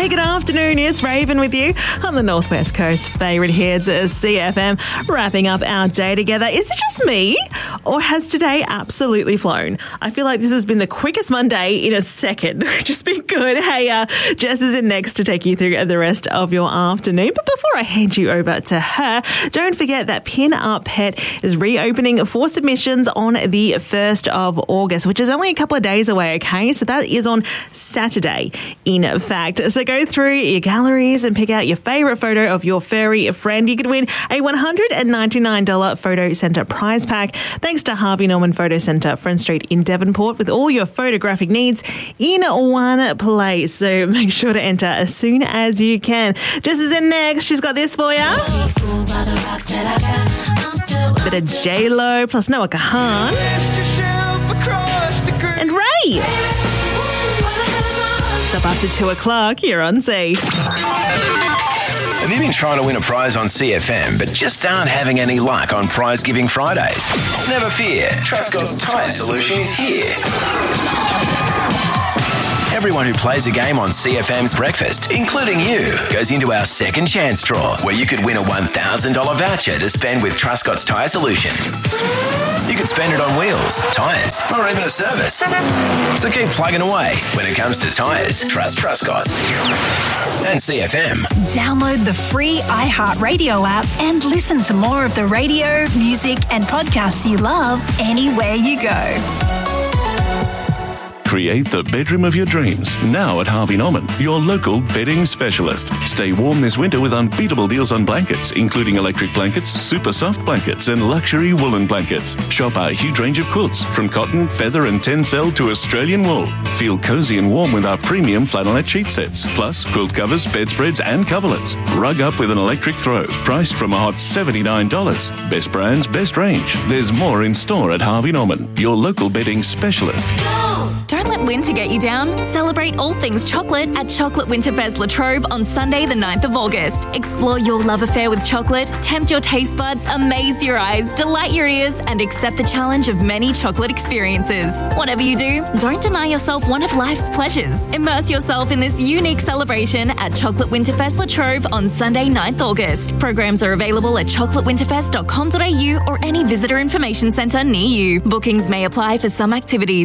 Hey, good afternoon. It's Raven with you on the Northwest Coast favourite here. It's CFM, wrapping up our day together. Is it just me, or has today absolutely flown? I feel like this has been the quickest Monday in a second, which has been good. Hey, Jess is in next to take you through the rest of your afternoon. But before I hand you over to her, don't forget that Pin Up Pet is reopening for submissions on the 1st of August, which is only a couple of days away, okay? So that is on Saturday, in fact. So go through your galleries and pick out your favourite photo of your furry friend. You could win a $199 Photo Centre prize pack thanks to Harvey Norman Photo Centre, Front Street in Devonport, with all your photographic needs in one place. So make sure to enter as soon as you can. Jess is in next. She's got this for you. Bit of J-Lo plus Noah Kahan. And Ray. It's up after 2 o'clock. You're on C. Have you been trying to win a prize on CFM but just aren't having any luck on Prize Giving Fridays? Never fear. Trustgod's Tyre Solution is here. Everyone who plays a game on CFM's Breakfast, including you, goes into our second chance draw, where you could win a $1,000 voucher to spend with Trustgod's Tyre Solution. You could spend it on wheels, tyres, or even a service. So keep plugging away. When it comes to tyres, trust Trustgod's. And CFM. Download the free iHeartRadio app and listen to more of the radio, music, and podcasts you love anywhere you go. Create the bedroom of your dreams now at Harvey Norman, your local bedding specialist. Stay warm this winter with unbeatable deals on blankets, including electric blankets, super soft blankets, and luxury woolen blankets. Shop our huge range of quilts, from cotton, feather, and tencel to Australian wool. Feel cozy and warm with our premium flannelette sheet sets, plus quilt covers, bedspreads, and coverlets. Rug up with an electric throw, priced from a hot $79. Best brands, best range. There's more in store at Harvey Norman, your local bedding specialist. Don't let winter get you down. Celebrate all things chocolate at Chocolate Winterfest La Trobe on Sunday the 9th of August. Explore your love affair with chocolate, tempt your taste buds, amaze your eyes, delight your ears, and accept the challenge of many chocolate experiences. Whatever you do, don't deny yourself one of life's pleasures. Immerse yourself in this unique celebration at Chocolate Winterfest La Trobe on Sunday 9th August. Programs are available at chocolatewinterfest.com.au or any visitor information centre near you. Bookings may apply for some activities.